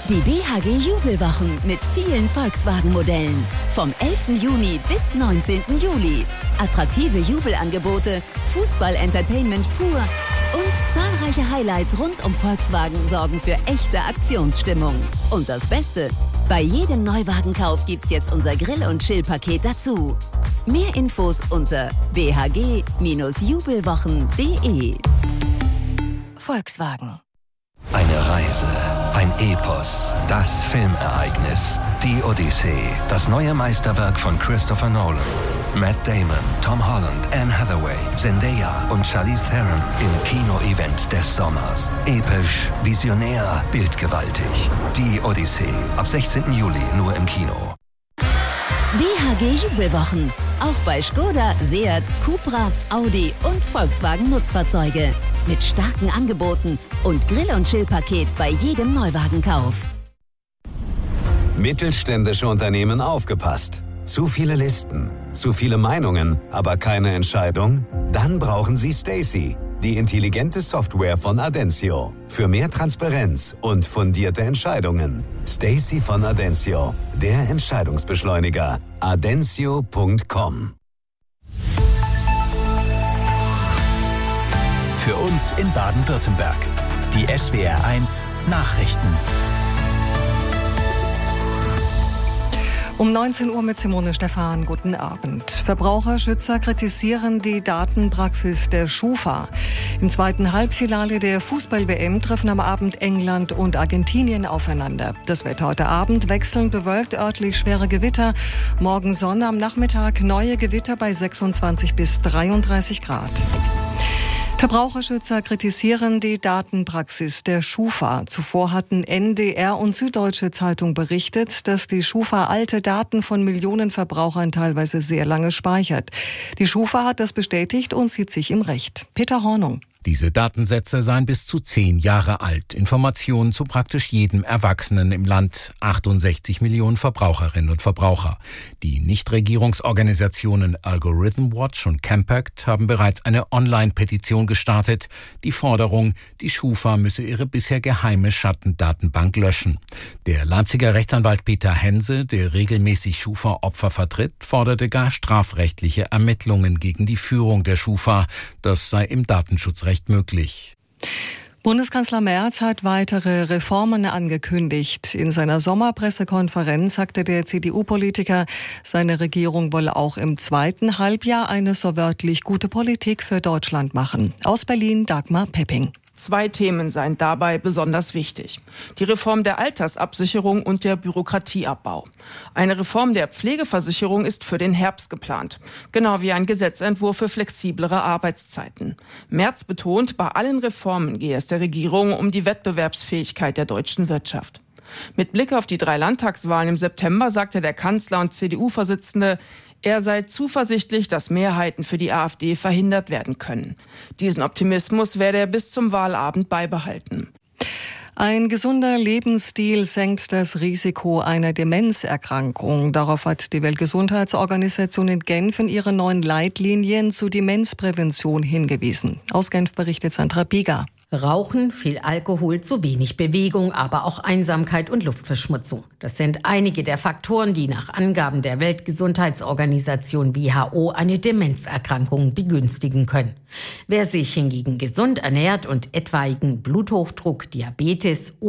Die BHG Jubelwochen mit vielen Volkswagen-Modellen. Vom 11. Juni bis 19. Juli. Attraktive Jubelangebote, Fußball-Entertainment pur und zahlreiche Highlights rund um Volkswagen sorgen für echte Aktionsstimmung. Und das Beste: Bei jedem Neuwagenkauf gibt's jetzt unser Grill- und Chill-Paket dazu. Mehr Infos unter bhg-jubelwochen.de. Volkswagen. Eine Reise, ein Epos, das Filmereignis, die Odyssee, das neue Meisterwerk von Christopher Nolan. Matt Damon, Tom Holland, Anne Hathaway, Zendaya und Charlize Theron im Kino-Event des Sommers. Episch, visionär, bildgewaltig. Die Odyssee, ab 16. Juli nur im Kino. BHG Jubelwochen. Auch bei Skoda, Seat, Cupra, Audi und Volkswagen Nutzfahrzeuge. Mit starken Angeboten und Grill- und Chill-Paket bei jedem Neuwagenkauf. Mittelständische Unternehmen aufgepasst. Zu viele Listen, zu viele Meinungen, aber keine Entscheidung? Dann brauchen Sie Stacey, die intelligente Software von Adencio. Für mehr Transparenz und fundierte Entscheidungen. Stacey von Adencio, der Entscheidungsbeschleuniger. Adencio.com. Für uns in Baden-Württemberg. Die SWR1 Nachrichten. Um 19 Uhr mit Simone Stephan. Guten Abend. Verbraucherschützer kritisieren die Datenpraxis der Schufa. Im zweiten Halbfinale der Fußball-WM treffen am Abend England und Argentinien aufeinander. Das Wetter heute Abend wechselnd bewölkt, örtlich schwere Gewitter. Morgen Sonne, am Nachmittag neue Gewitter bei 26 bis 33 Grad. Verbraucherschützer kritisieren die Datenpraxis der Schufa. Zuvor hatten NDR und Süddeutsche Zeitung berichtet, dass die Schufa alte Daten von Millionen Verbrauchern teilweise sehr lange speichert. Die Schufa hat das bestätigt und sieht sich im Recht. Peter Hornung. Diese Datensätze seien bis zu 10 Jahre alt. Informationen zu praktisch jedem Erwachsenen im Land. 68 Millionen Verbraucherinnen und Verbraucher. Die Nichtregierungsorganisationen Algorithm Watch und Campact haben bereits eine Online-Petition gestartet. Die Forderung, die Schufa müsse ihre bisher geheime Schattendatenbank löschen. Der Leipziger Rechtsanwalt Peter Hense, der regelmäßig Schufa-Opfer vertritt, forderte gar strafrechtliche Ermittlungen gegen die Führung der Schufa. Das sei im Datenschutzrecht möglich. Bundeskanzler Merz hat weitere Reformen angekündigt. In seiner Sommerpressekonferenz sagte der CDU-Politiker, seine Regierung wolle auch im zweiten Halbjahr eine so wörtlich gute Politik für Deutschland machen. Aus Berlin Dagmar Pepping. 2 Themen seien dabei besonders wichtig. Die Reform der Altersabsicherung und der Bürokratieabbau. Eine Reform der Pflegeversicherung ist für den Herbst geplant. Genau wie ein Gesetzentwurf für flexiblere Arbeitszeiten. Merz betont, bei allen Reformen gehe es der Regierung um die Wettbewerbsfähigkeit der deutschen Wirtschaft. Mit Blick auf die 3 Landtagswahlen im September sagte der Kanzler und CDU-Vorsitzende, er sei zuversichtlich, dass Mehrheiten für die AfD verhindert werden können. Diesen Optimismus werde er bis zum Wahlabend beibehalten. Ein gesunder Lebensstil senkt das Risiko einer Demenzerkrankung. Darauf hat die Weltgesundheitsorganisation in Genf in ihren neuen Leitlinien zur Demenzprävention hingewiesen. Aus Genf berichtet Sandra Bieger. Rauchen, viel Alkohol, zu wenig Bewegung, aber auch Einsamkeit und Luftverschmutzung. Das sind einige der Faktoren, die nach Angaben der Weltgesundheitsorganisation WHO eine Demenzerkrankung begünstigen können. Wer sich hingegen gesund ernährt und etwaigen Bluthochdruck, Diabetes